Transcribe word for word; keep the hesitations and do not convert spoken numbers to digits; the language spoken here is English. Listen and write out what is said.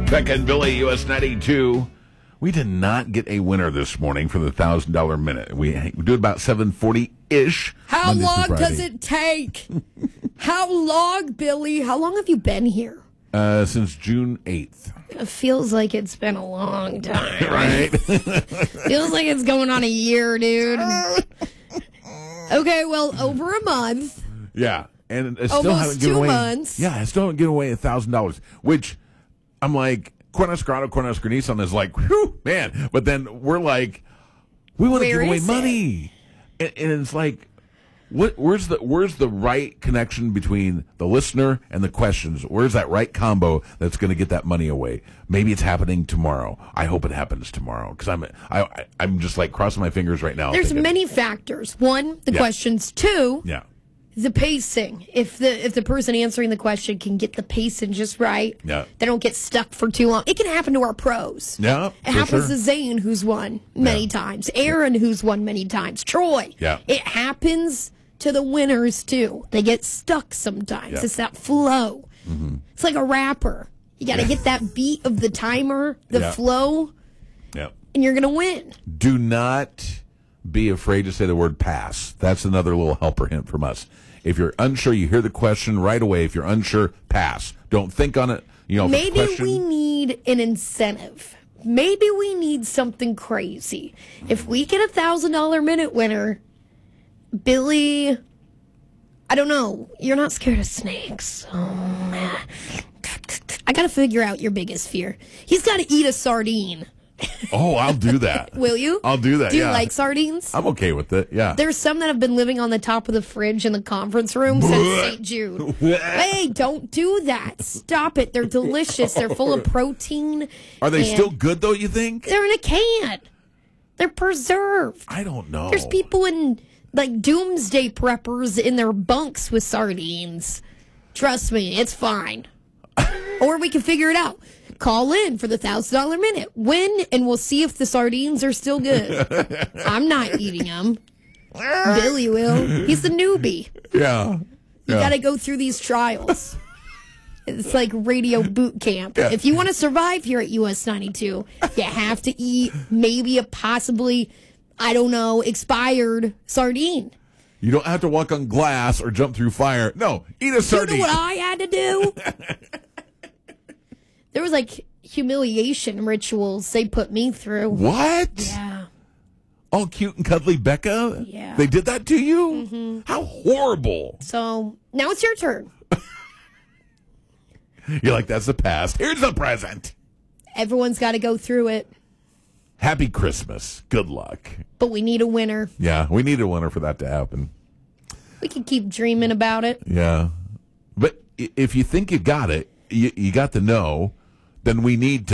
Becca and Billy, U S ninety-two. We did not get a winner this morning for the one thousand dollars minute. We, we do it about seven forty-ish. How Monday long through Friday. does it take? How long, Billy? How long have you been here? Uh, since June eighth. It feels like it's been a long time. Right? Feels like it's going on a year, dude. Okay, well, over a month. Yeah. And I still Almost haven't given two away. months. Yeah, I still haven't given away one thousand dollars, which I'm like, Cornuscarado, Cornhusker Nissan is like, whew, man. But then we're like, we want to Where give away is money. And, and it's like, what? Where's the where's the right connection between the listener and the questions? Where's that right combo that's going to get that money away? Maybe it's happening tomorrow. I hope it happens tomorrow because I'm I, I I'm just like crossing my fingers right now. There's thinking, many factors. One, the Yeah. questions. Two, Yeah. the pacing. If the if the person answering the question can get the pacing just right, Yeah. they don't get stuck for too long. It can happen to our pros. Yeah, It for happens sure. to Zane, who's won many Yeah. times. Aaron, who's won many times. Troy. Yeah. It happens to the winners, too. They get stuck sometimes. Yeah. It's that flow. Mm-hmm. It's like a rapper. You got to get that beat of the timer, the Yeah. flow, Yeah. and you're going to win. Do not be afraid to say the word pass. That's another little helper hint from us. If you're unsure, you hear the question right away. If you're unsure, pass. Don't think on it. You know, if it's a Maybe question, we need an incentive. Maybe we need something crazy. If we get a thousand dollar minute winner, Billy, I don't know. You're not scared of snakes. Oh man, I gotta figure out your biggest fear. He's got to eat a sardine. Oh, I'll do that. Will you? I'll do that. Do you yeah. like sardines? I'm okay with it. Yeah. There's some that have been living on the top of the fridge in the conference room since Saint Jude. Hey, don't do that. Stop it. They're delicious. They're full of protein. Are they and still good though? You think? They're in a can. They're preserved. I don't know. There's people in like doomsday preppers in their bunks with sardines. Trust me, it's fine. Or we can figure it out. Call in for the thousand dollar minute. Win, and we'll see if the sardines are still good. I'm not eating them. Billy will. He's a newbie. Yeah. You yeah. got to go through these trials. It's like radio boot camp. Yeah. If you want to survive here at U S ninety-two, you have to eat maybe a possibly, I don't know, expired sardine. You don't have to walk on glass or jump through fire. No, eat a sardine. You know what I had to do? There was like humiliation rituals they put me through. What? Yeah. All cute and cuddly Becca? Yeah. They did that to you? Mm-hmm. How horrible. So now it's your turn. You're like, that's the past. Here's the present. Everyone's got to go through it, Happy Christmas. Good luck. but we need a winner. Yeah, we need a winner for that to happen. We can keep dreaming about it. Yeah. But i- if you think you got it, you, you got the no, then we need to.